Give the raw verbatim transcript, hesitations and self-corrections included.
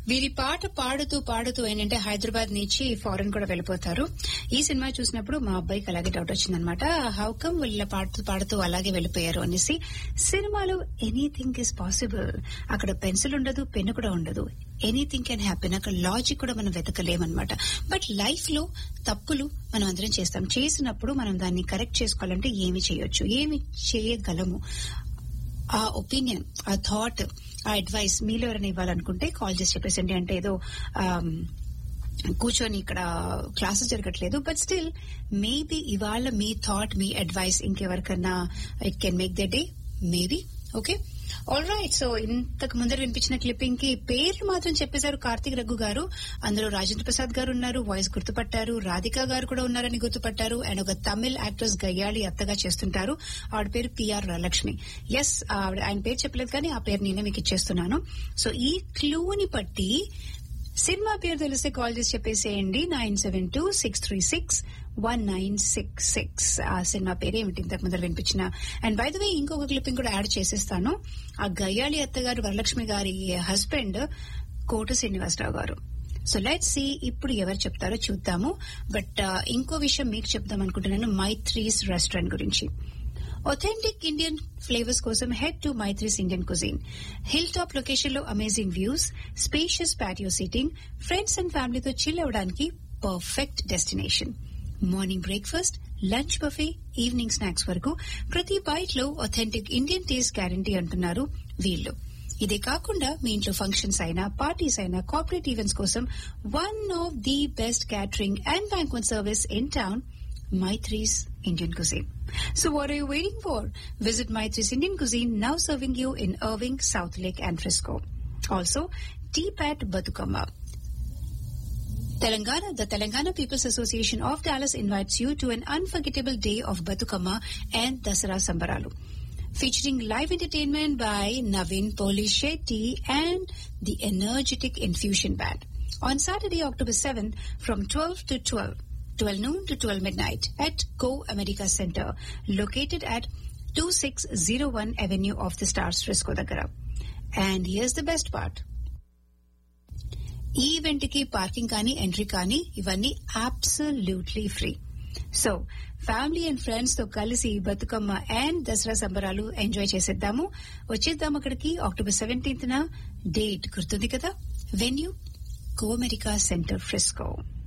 వీరి పాట పాడుతూ పాడుతూ ఏంటంటే హైదరాబాద్ నుంచి ఫారెన్ కూడా వెళ్ళిపోతారు. ఈ సినిమా చూసినప్పుడు మా అబ్బాయికి అలాగే డౌట్ వచ్చిందనమాట. హౌ కమ్ వీళ్ళ పాడుతూ పాడుతూ అలాగే వెళ్ళిపోయారు అనేసి. సినిమాలో ఎనీథింగ్ ఇస్ పాసిబుల్. అక్కడ పెన్సిల్ ఉండదు, పెన్ను కూడా ఉండదు. Anything can happen. అక్కడ లాజిక్ కూడా మనం వెతకలేమన్నమాట. బట్ లైఫ్ లో తప్పులు మనం అందరం చేస్తాం. చేసినప్పుడు మనం దాన్ని కరెక్ట్ చేసుకోవాలంటే ఏమి చేయొచ్చు, ఏమి చేయగలము, ఆ ఒపీనియన్, ఆ థాట్, ఆ అడ్వైస్ మీలో ఎవరైనా ఇవ్వాలనుకుంటే కాల్ చేసి చెప్పేసండి. అంటే ఏదో కూర్చొని ఇక్కడ క్లాసెస్ జరగట్లేదు, బట్ స్టిల్ మేబీ ఇవాళ మీ thought, me advice ఇంకెవరికన్నా it can make the day maybe. Okay, all right. So ఇంతకు ముందర వినిపించిన క్లిప్పింగ్ కి పేర్లు మాత్రం చెప్పేశారు కార్తీక్ రఘు గారు. అందులో రాజేంద్ర ప్రసాద్ గారు ఉన్నారు, వాయిస్ గుర్తుపట్టారు. రాధిక గారు కూడా ఉన్నారని గుర్తుపట్టారు. అండ్ ఒక తమిళ్ యాక్ట్రెస్ గయ్యాళి అత్తగా చేస్తుంటారు, ఆవిడ పేరు పిఆర్ వరలక్ష్మి. ఎస్, ఆయన పేరు చెప్పలేదు కానీ ఆ పేరు నేనే మీకు ఇచ్చేస్తున్నాను. సో ఈ క్లూని బట్టి సినిమా పేరు తెలిస్తే కాల్ చేసి చెప్పేసేయండి. Nine seven two six three six one nine six six. ఆ సినిమా పేరు ఏమిటి ఇంతకు ముందర వినిపించిన. అండ్ బై ద వే ఇంకొక క్లిప్పింగ్ కూడా యాడ్ చేసేస్తాను. ఆ గయ్యాళి అత్తగారు వరలక్ష్మి గారి హస్బెండ్ కోట శ్రీనివాసరావు గారు. సో లెట్స్ సీ ఇప్పుడు ఎవరు చెప్తారో చూద్దాము. బట్ ఇంకో విషయం మీకు చెప్దాం అనుకుంటున్నాను, మైత్రీస్ రెస్టారెంట్ గురించి. Authentic Indian flavors కోసం head to Maitri's Indian Cuisine. Hilltop location లో amazing views, spacious patio seating, friends and family తో chill అవడానికి perfect destination. Morning breakfast, lunch buffet, evening snacks వరకు ప్రతి బైట్ లో authentic Indian taste guarantee అంటున్నారు వీళ్ళు. ఇదే కాకుండా మీ ఇంట్లో ఫంక్షన్స్ అయినా, పార్టీస్ అయినా, కార్పొరేట్ ఈవెంట్స్ కోసం one of the best catering and banquet service in town, Maitri's Indian Cuisine. So what are you waiting for? Visit Maitri's Indian Cuisine, now serving you in Irving, South Lake and Frisco. Also, Teapat Batukamma. Telangana, the Telangana People's Association of Dallas invites you to an unforgettable day of Batukamma and Dasara Sambaralu. Featuring live entertainment by Naveen Polishetty and the energetic Infusion Band. On Saturday, October seventh, from twelve to twelve. twelve noon to twelve midnight at Go America Center, located at twenty-six oh one Avenue of the Stars, Frisco Dagara. And here's the best part. ఈ event కి parking కానీ, entry కానీ ఇవన్నీ absolutely free. So family and friends తో కలిసి Bathukamma and Dasara సంబరాలు enjoy చేసేద్దాము. వచ్చేద్దాం అక్కడికి అక్టోబర్ సెవెంటీన్త్ న. డేట్ గుర్తుంది కదా? Venue go America centre, Frisco.